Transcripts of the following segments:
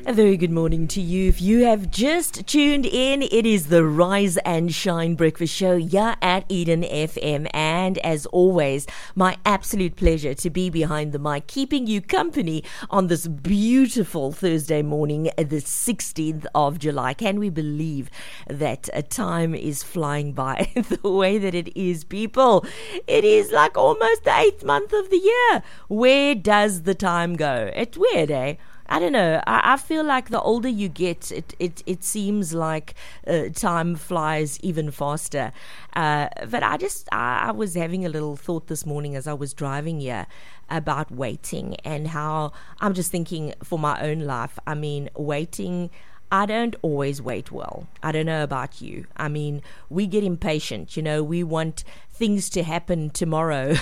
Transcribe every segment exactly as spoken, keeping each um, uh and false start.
A very good morning to you. If you have just tuned in, it is the Rise and Shine Breakfast Show here at Eden F M. And as always, my absolute pleasure to be behind the mic, keeping you company on this beautiful Thursday morning, the sixteenth of July. Can we believe that a time is flying by the way that it is, people? It is like almost the eighth month of the year. Where does the time go? It's weird, eh? I don't know. I, I feel like the older you get, it it, it seems like uh, time flies even faster. Uh, but I just, I, I was having a little thought this morning as I was driving here about waiting and how I'm just thinking for my own life. I mean, waiting, I don't always wait well. I don't know about you. I mean, we get impatient, you know, we want things to happen tomorrow.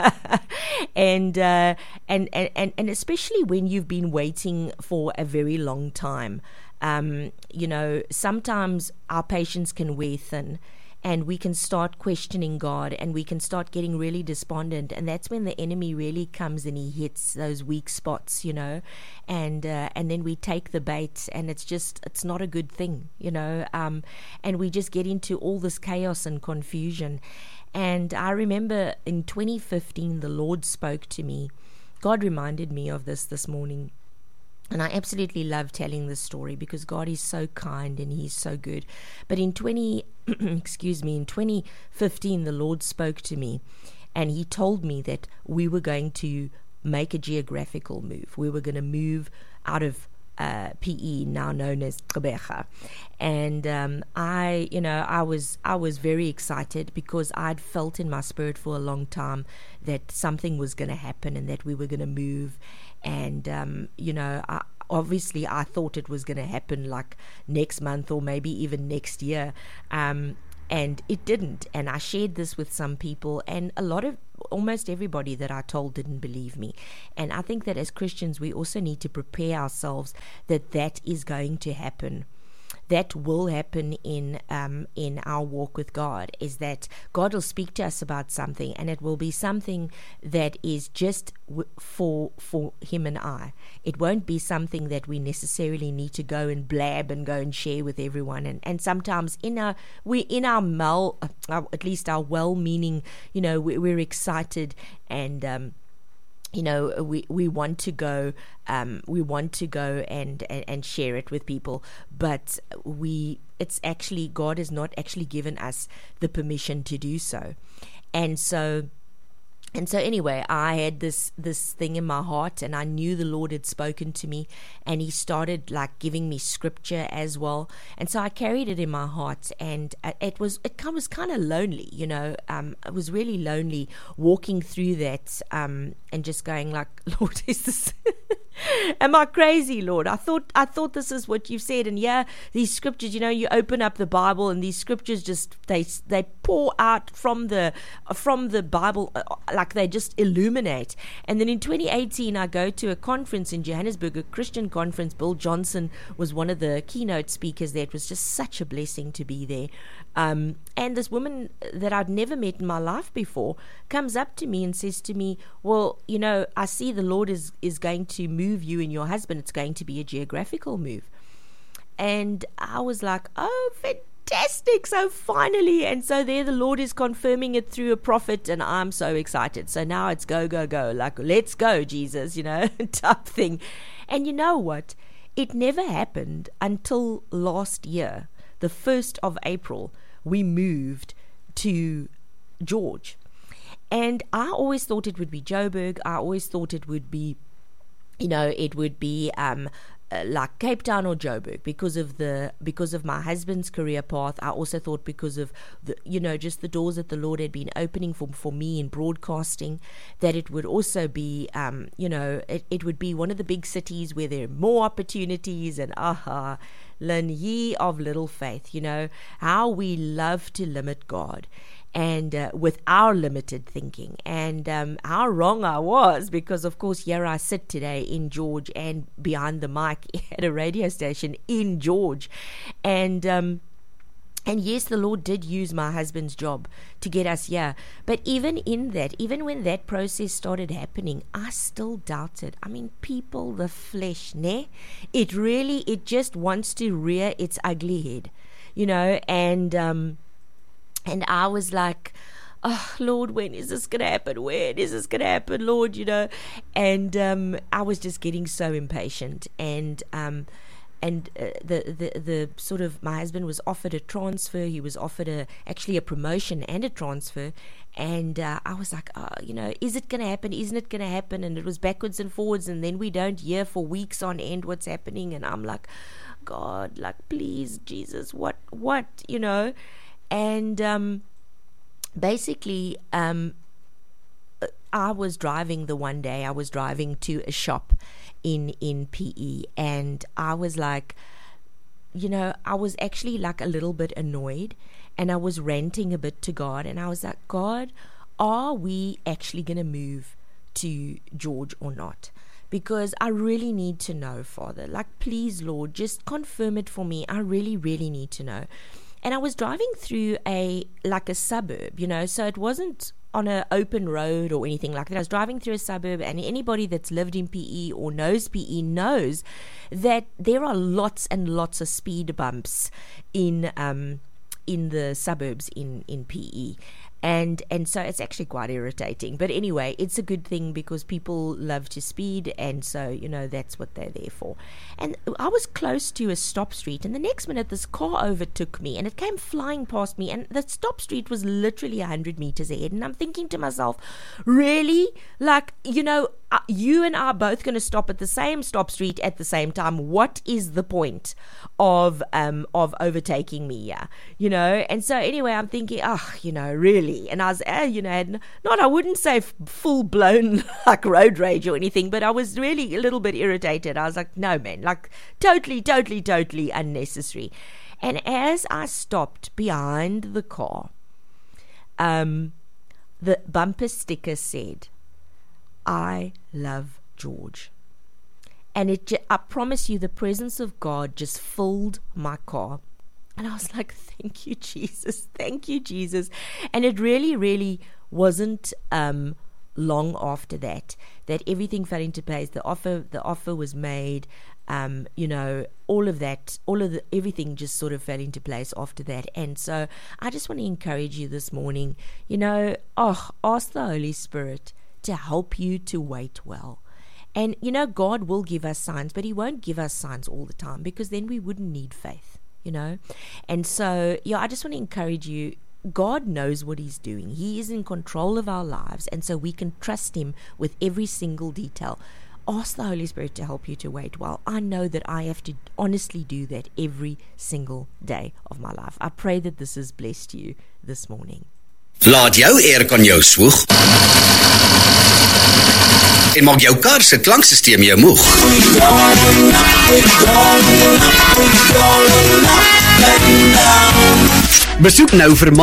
and, uh, and, and, and, and especially when you've been waiting for a very long time. Um, you know, sometimes our patience can wear thin. And we can start questioning God, and we can start getting really despondent, and that's when the enemy really comes and he hits those weak spots, you know, and uh, and then we take the bait, and it's just, it's not a good thing, you know, um, and we just get into all this chaos and confusion. And I remember in twenty fifteen, the Lord spoke to me. God reminded me of this this morning. And I absolutely love telling this story because God is so kind and He's so good. But in twenty, excuse me, in twenty fifteen, the Lord spoke to me, and He told me that we were going to make a geographical move. We were going to move out of uh, P E, now known as Gqeberha. And um, I, you know, I was I was very excited because I'd felt in my spirit for a long time that something was going to happen and that we were going to move. And, um, you know, I, obviously I thought it was going to happen like next month or maybe even next year. Um, and it didn't. And I shared this with some people, and a lot of, almost everybody that I told didn't believe me. And I think that as Christians, we also need to prepare ourselves that that is going to happen. That will happen in um, in our walk with God, is that God will speak to us about something, and it will be something that is just w- for for Him and I. It won't be something that we necessarily need to go and blab and go and share with everyone. And, and sometimes in our we in our mal, uh, at least our well-meaning, you know, we, we're excited and. Um, You know, we, we want to go, um, we want to go and, and, and share it with people, but we, it's actually, God has not actually given us the permission to do so. And so, and so anyway, I had this, this thing in my heart, and I knew the Lord had spoken to me, and He started like giving me scripture as well. And so I carried it in my heart, and it was, it was kind of lonely, you know, um, it was really lonely walking through that, um, and just going like, Lord, is this, am I crazy, Lord? I thought, I thought this is what you've said. And yeah, these scriptures, you know, you open up the Bible, and these scriptures just, they, they pour out from the, from the Bible, like they just illuminate. And then in twenty eighteen, I go to a conference in Johannesburg, a Christian conference. Bill Johnson was one of the keynote speakers there. It was just such a blessing to be there. Um, and this woman that I'd never met in my life before comes up to me and says to me, well, you know, I see the Lord is, is going to move you and your husband. It's going to be a geographical move. And I was like, oh, fantastic. So finally, and so there the Lord is confirming it through a prophet, and I'm so excited. So now it's go, go, go, like, let's go, Jesus, you know, type thing. And you know what? It never happened until last year, the first of April, we moved to George. And I always thought it would be Joburg. I always thought it would be, you know, it would be um, uh, like Cape Town or Joburg because of the because of my husband's career path. I also thought because of the, you know, just the doors that the Lord had been opening for for me in broadcasting, that it would also be, um, you know, it, it would be one of the big cities where there are more opportunities. And aha, learn ye of little faith. You know how we love to limit God. And uh, with our limited thinking, and um, how wrong I was, because of course here I sit today in George and behind the mic at a radio station in George. And um, And yes, the Lord did use my husband's job to get us here. But even in that, even when that process started happening, I still doubted. I mean, people, the flesh, ne? It really, it just wants to rear its ugly head, you know. And um, and I was like, oh, Lord, when is this going to happen? When is this going to happen, Lord, you know? And um, I was just getting so impatient. And um And uh, the, the the sort of, my husband was offered a transfer. He was offered a actually a promotion and a transfer. And uh, I was like, oh, you know, is it going to happen? Isn't it going to happen? And it was backwards and forwards. And then we don't hear for weeks on end what's happening. And I'm like, God, like, please, Jesus, what, what, you know? And um, basically, um, I was driving the one day, I was driving to a shop in in P E, and I was like, you know, I was actually like a little bit annoyed, and I was ranting a bit to God, and I was like, God, are we actually going to move to George or not? Because I really need to know, Father. Like, please, Lord, just confirm it for me. I really, really need to know. And I was driving through a like a suburb, you know, so it wasn't on an open road or anything like that. I was driving through a suburb, and anybody that's lived in P E or knows P E knows that there are lots and lots of speed bumps in um in the suburbs in in P E. And and so it's actually quite irritating. But anyway, it's a good thing because people love to speed, and so, you know, that's what they're there for. And I was close to a stop street, and the next minute this car overtook me, and it came flying past me, and the stop street was literally one hundred meters ahead. And I'm thinking to myself, really? Like, you know, uh, you and I are both going to stop at the same stop street at the same time. What is the point of um of overtaking me? Yeah, you know. And so anyway, I'm thinking, oh, you know, really. And I was, uh, you know, not, I wouldn't say f- full blown like road rage or anything, but I was really a little bit irritated. I was like, no, man, like totally, totally, totally unnecessary. And as I stopped behind the car, um, the bumper sticker said, I love George. And it, ju- I promise you, the presence of God just filled my car. And I was like, thank you, Jesus. Thank you, Jesus. And it really, really wasn't um, long after that, that everything fell into place. The offer, the offer was made, um, you know, all of that, all of the, everything just sort of fell into place after that. And so I just want to encourage you this morning, you know, oh, ask the Holy Spirit to help you to wait well. And, you know, God will give us signs, but he won't give us signs all the time, because then we wouldn't need faith. You know, and so, yeah, I just want to encourage you. God knows what he's doing. He is in control of our lives, and so we can trust him with every single detail. Ask the Holy Spirit to help you to wait well. I know that I have to honestly do that every single day of my life. I pray that this has blessed you this morning. Laat jou aircon jou swoeg en maak jou kar se klanksysteem jou moeg. Besoek nou vir